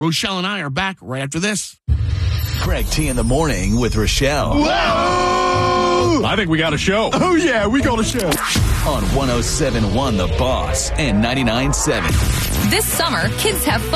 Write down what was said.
Rochelle and I are back right after this. Greg T in the morning with Rochelle. Whoa! I think we got a show. Oh, yeah, we got a show. On 107.1 The Boss and 99.7. This summer, kids have fun.